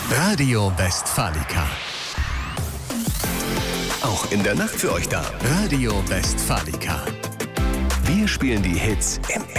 Radio Westfalica. Auch in der Nacht für euch da. Radio Westfalica. Wir spielen die Hits im